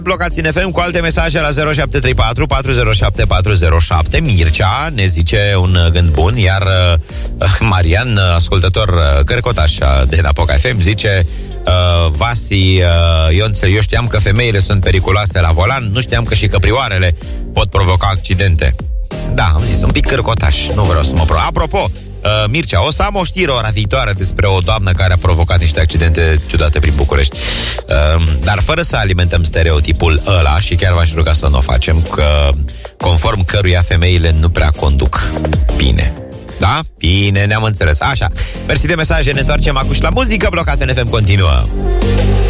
Blocați în FM cu alte mesaje la 0734 407 407. Mircea ne zice un gând bun, iar Marian, ascultător cărcotaș de la Poca FM, zice: Vasi, eu știam că femeile sunt periculoase la volan, nu știam că și căprioarele pot provoca accidente. Da, am zis, un pic cărcotaș, nu vreau să mă Apropo, Mircea, o să am o știre ora viitoare despre o doamnă care a provocat niște accidente ciudate prin București, dar fără să alimentăm stereotipul ăla, și chiar v-aș ruga să nu o facem, că conform căruia femeile nu prea conduc bine. Da? Bine, ne-am înțeles. Așa, mersi de mesaje, ne întoarcem acum și la muzică. Blocat în FM continuă.